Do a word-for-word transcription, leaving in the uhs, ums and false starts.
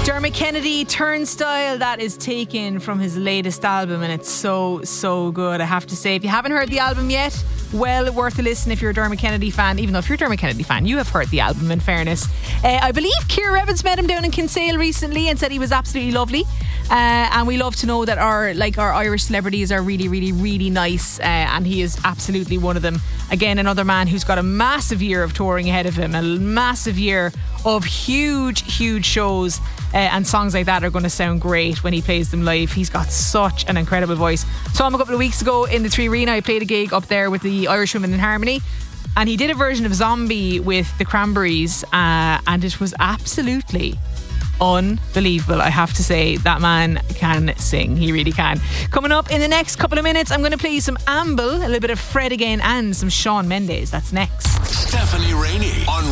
Dermot Kennedy, Turnstile, that is taken from his latest album, and it's so, so good, I have to say. If you haven't heard the album yet, well worth a listen if you're a Dermot Kennedy fan. Even though if you're a Dermot Kennedy fan, you have heard the album, in fairness. Uh, I believe Ciara Evans met him down in Kinsale recently and said he was absolutely lovely. Uh, and we love to know that our like our Irish celebrities are really, really, really nice. Uh, and he is absolutely one of them. Again, another man who's got a massive year of touring ahead of him, a massive year of huge, huge shows. Uh, and songs like that are going to sound great when he plays them live. He's got such an incredible voice. Saw him a couple of weeks ago in the Three Arena. I played a gig up there with the Irish Women in Harmony, and he did a version of Zombie with the Cranberries, uh, and it was absolutely unbelievable. I have to say, that man can sing. He really can. Coming up in the next couple of minutes, I'm going to play you some Amble, a little bit of Fred again, and some Shawn Mendes. That's next. Stephanie Rainey on